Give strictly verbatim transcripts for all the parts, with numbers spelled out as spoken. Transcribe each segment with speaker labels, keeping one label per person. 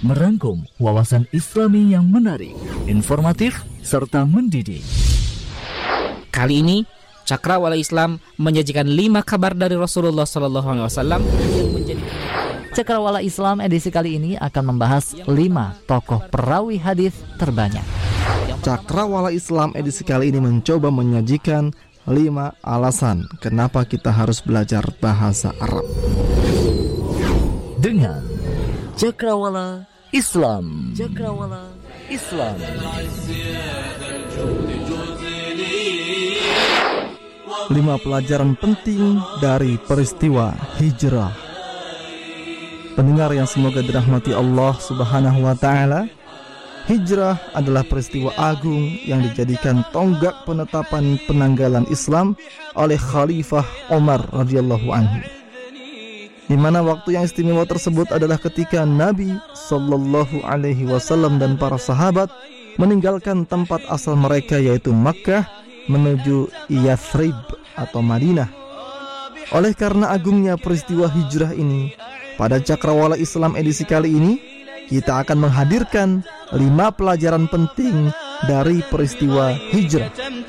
Speaker 1: merangkum wawasan Islami yang menarik, informatif, serta mendidik.
Speaker 2: Kali ini Cakrawala Islam menyajikan lima kabar dari Rasulullah Sallallahu Alaihi Wasallam yang menjadi
Speaker 3: Cakrawala Islam edisi kali ini akan membahas lima tokoh perawi hadis terbanyak.
Speaker 4: Cakrawala Islam edisi kali ini mencoba menyajikan lima alasan kenapa kita harus belajar bahasa Arab.
Speaker 1: Dengan Cakrawala Islam. Cakrawala Islam.
Speaker 4: Lima pelajaran penting dari peristiwa hijrah. Pendengar yang semoga dirahmati Allah Subhanahu wa taala, hijrah adalah peristiwa agung yang dijadikan tonggak penetapan penanggalan Islam oleh Khalifah Umar radhiyallahu anhu. Di mana waktu yang istimewa tersebut adalah ketika Nabi sallallahu alaihi wasallam dan para sahabat meninggalkan tempat asal mereka yaitu Makkah menuju Yathrib atau Madinah. Oleh karena agungnya peristiwa hijrah ini, pada Cakrawala Islam edisi kali ini kita akan menghadirkan lima pelajaran penting dari peristiwa hijrah.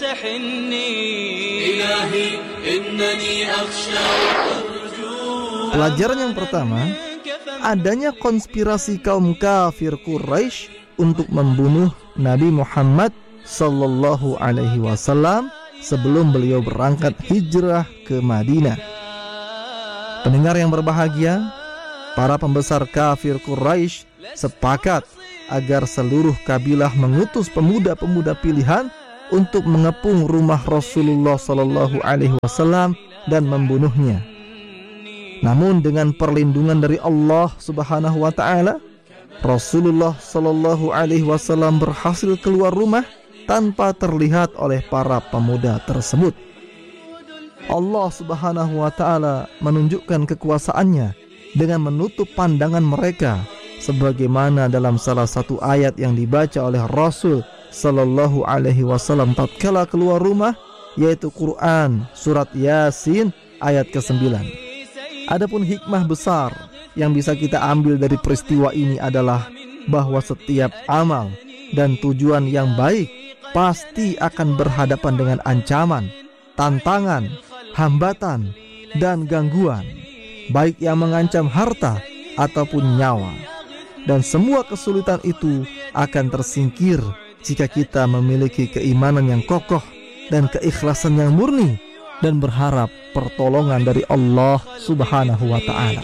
Speaker 4: Pelajaran yang pertama, adanya konspirasi kaum kafir Quraisy untuk membunuh Nabi Muhammad sallallahu alaihi wasallam sebelum beliau berangkat hijrah ke Madinah. Pendengar yang berbahagia, para pembesar kafir Quraisy sepakat agar seluruh kabilah mengutus pemuda-pemuda pilihan untuk mengepung rumah Rasulullah sallallahu alaihi wasallam dan membunuhnya. Namun dengan perlindungan dari Allah Subhanahu wa taala, Rasulullah sallallahu alaihi wasallam berhasil keluar rumah tanpa terlihat oleh para pemuda tersebut. Allah Subhanahu wa taala menunjukkan kekuasaannya dengan menutup pandangan mereka, sebagaimana dalam salah satu ayat yang dibaca oleh Rasul sallallahu alaihi wasallam tatkala keluar rumah, yaitu Quran surat Yasin ayat kesembilan. Adapun hikmah besar yang bisa kita ambil dari peristiwa ini adalah bahwa setiap amal dan tujuan yang baik pasti akan berhadapan dengan ancaman, tantangan, hambatan, dan gangguan, baik yang mengancam harta ataupun nyawa. Dan semua kesulitan itu akan tersingkir jika kita memiliki keimanan yang kokoh dan keikhlasan yang murni dan berharap pertolongan dari Allah Subhanahu wa taala.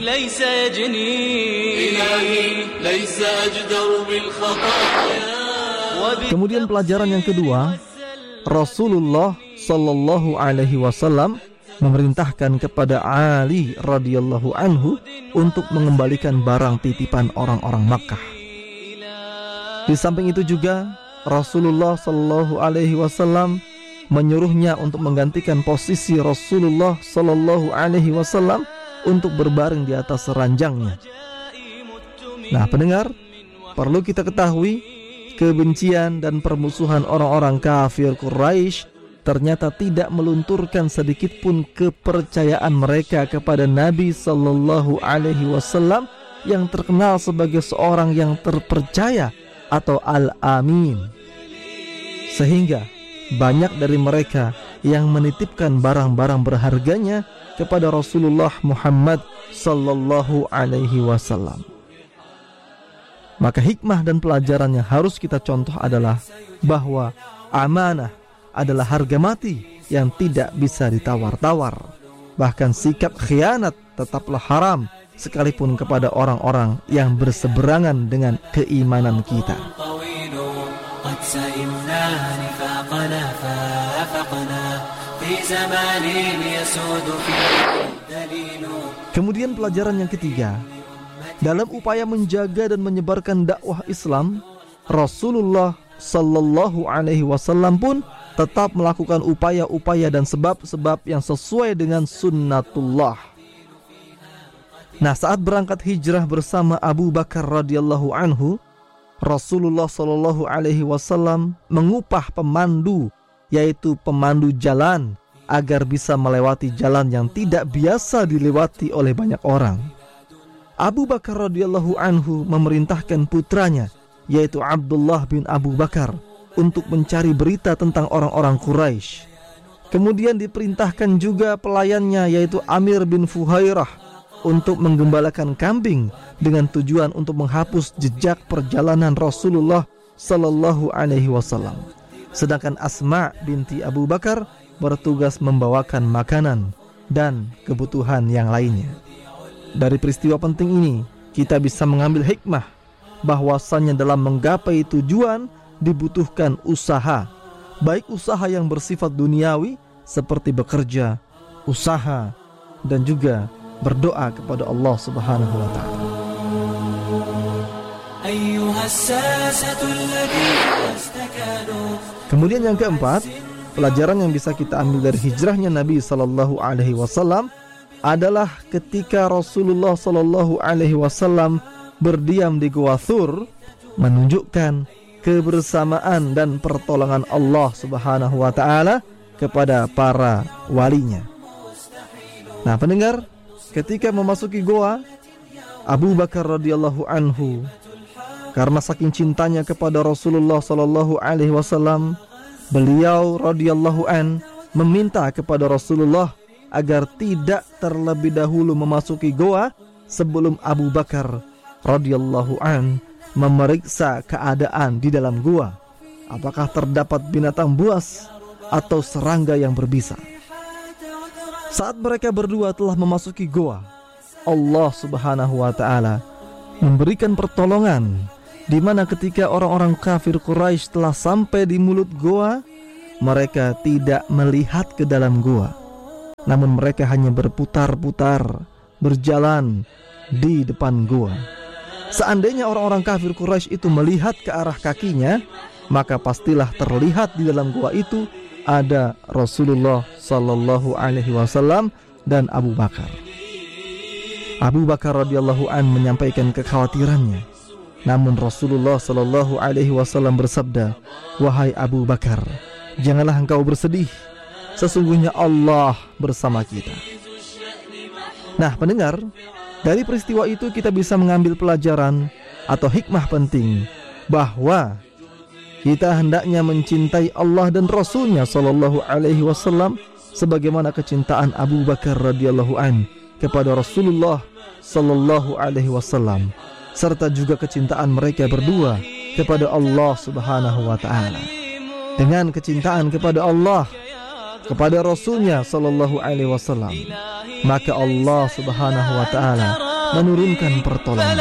Speaker 4: Kemudian pelajaran yang kedua, Rasulullah sallallahu alaihi wasallam memerintahkan kepada Ali radhiyallahu anhu untuk mengembalikan barang titipan orang-orang Makkah. Di samping itu juga Rasulullah sallallahu alaihi wasallam menyuruhnya untuk menggantikan posisi Rasulullah sallallahu alaihi wasallam untuk berbaring di atas ranjangnya. Nah, pendengar, perlu kita ketahui, kebencian dan permusuhan orang-orang kafir Quraisy ternyata tidak melunturkan sedikit pun kepercayaan mereka kepada Nabi sallallahu alaihi wasallam yang terkenal sebagai seorang yang terpercaya atau al-amin. Sehingga banyak dari mereka yang menitipkan barang-barang berharganya kepada Rasulullah Muhammad sallallahu alaihi wasallam. Maka hikmah dan pelajaran yang harus kita contoh adalah bahwa amanah adalah harga mati yang tidak bisa ditawar-tawar. Bahkan sikap khianat tetaplah haram sekalipun kepada orang-orang yang berseberangan dengan keimanan kita. Kemudian pelajaran yang ketiga, dalam upaya menjaga dan menyebarkan dakwah Islam, Rasulullah sallallahu alaihi wasallam pun tetap melakukan upaya-upaya dan sebab-sebab yang sesuai dengan sunnatullah. Nah, saat berangkat hijrah bersama Abu Bakar radhiyallahu anhu, Rasulullah sallallahu alaihi wasallam mengupah pemandu, yaitu pemandu jalan, agar bisa melewati jalan yang tidak biasa dilewati oleh banyak orang. Abu Bakar radhiyallahu anhu memerintahkan putranya, yaitu Abdullah bin Abu Bakar, untuk mencari berita tentang orang-orang Quraisy. Kemudian diperintahkan juga pelayannya, yaitu Amir bin Fuhairah, untuk menggembalakan kambing dengan tujuan untuk menghapus jejak perjalanan Rasulullah sallallahu alaihi wasallam. Sedangkan Asma binti Abu Bakar bertugas membawakan makanan dan kebutuhan yang lainnya. Dari peristiwa penting ini, kita bisa mengambil hikmah bahwasannya dalam menggapai tujuan dibutuhkan usaha, baik usaha yang bersifat duniawi seperti bekerja, usaha, dan juga berdoa kepada Allah Subhanahu wa taala. Kemudian yang keempat, pelajaran yang bisa kita ambil dari hijrahnya Nabi sallallahu alaihi wasallam adalah ketika Rasulullah sallallahu alaihi wasallam berdiam di Gua Thur, menunjukkan kebersamaan dan pertolongan Allah Subhanahu wa taala kepada para walinya. Nah, pendengar, ketika memasuki goa, Abu Bakar radhiyallahu anhu, karena saking cintanya kepada Rasulullah sallallahu alaihi wasallam, beliau radhiyallahu an meminta kepada Rasulullah agar tidak terlebih dahulu memasuki goa sebelum Abu Bakar radhiyallahu an memeriksa keadaan di dalam gua, apakah terdapat binatang buas atau serangga yang berbisa. Saat mereka berdua telah memasuki goa, Allah Subhanahu wa taala memberikan pertolongan, di mana ketika orang-orang kafir Quraisy telah sampai di mulut goa, mereka tidak melihat ke dalam goa, namun mereka hanya berputar-putar, berjalan di depan goa. Seandainya orang-orang kafir Quraisy itu melihat ke arah kakinya, maka pastilah terlihat di dalam goa itu ada Rasulullah sallallahu alaihi wasallam dan Abu Bakar. Abu Bakar radhiyallahu an menyampaikan kekhawatirannya. Namun Rasulullah sallallahu alaihi wasallam bersabda, "Wahai Abu Bakar, janganlah engkau bersedih. Sesungguhnya Allah bersama kita." Nah, pendengar, dari peristiwa itu kita bisa mengambil pelajaran atau hikmah penting bahwa kita hendaknya mencintai Allah dan Rasulnya sallallahu alaihi wasallam sebagaimana kecintaan Abu Bakar radhiyallahu an kepada Rasulullah sallallahu alaihi wasallam, serta juga kecintaan mereka berdua kepada Allah Subhanahu wa taala. Dengan kecintaan kepada Allah, kepada Rasulnya sallallahu alaihi wasallam, maka Allah Subhanahu wa taala menurunkan pertolongan.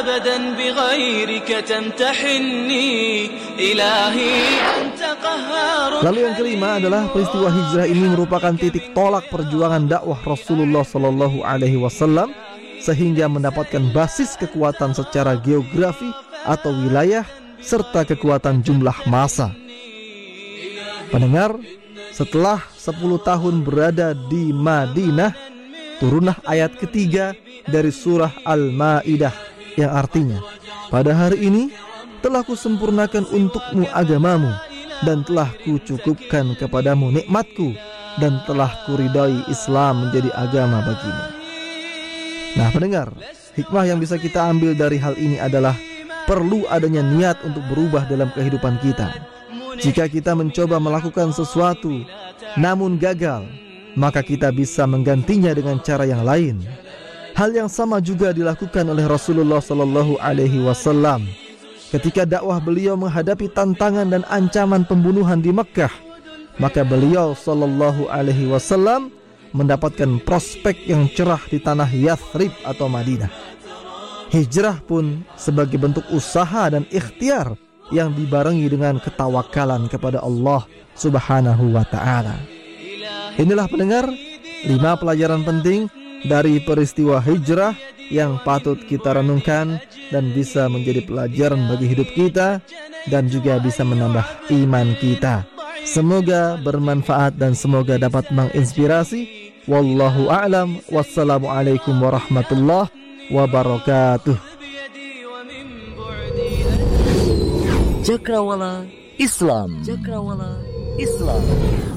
Speaker 4: Lalu yang kelima adalah peristiwa hijrah ini merupakan titik tolak perjuangan dakwah Rasulullah sallallahu alaihi wasallam, sehingga mendapatkan basis kekuatan secara geografi atau wilayah serta kekuatan jumlah massa. Pendengar, setelah sepuluh tahun berada di Madinah, turunlah ayat ketiga dari surah Al-Maidah yang artinya, "Pada hari ini telah kusempurnakan untukmu agamamu dan telah kucukupkan kepadamu nikmatku dan telah kuridai Islam menjadi agama bagimu." Nah, pendengar, hikmah yang bisa kita ambil dari hal ini adalah perlu adanya niat untuk berubah dalam kehidupan kita. Jika kita mencoba melakukan sesuatu namun gagal, maka kita bisa menggantinya dengan cara yang lain. Hal yang sama juga dilakukan oleh Rasulullah sallallahu alaihi wasallam ketika dakwah beliau menghadapi tantangan dan ancaman pembunuhan di Mekkah. Maka beliau sallallahu alaihi wasallam mendapatkan prospek yang cerah di tanah Yathrib atau Madinah. Hijrah pun sebagai bentuk usaha dan ikhtiar yang dibarengi dengan ketawakalan kepada Allah Subhanahu wa ta'ala. Inilah pendengar, lima pelajaran penting dari peristiwa hijrah yang patut kita renungkan dan bisa menjadi pelajaran bagi hidup kita dan juga bisa menambah iman kita. Semoga bermanfaat dan semoga dapat menginspirasi. Wallahu a'lam. Wassalamualaikum warahmatullahi wabarakatuh.
Speaker 1: Cakrawala Islam. Cakrawala Islam.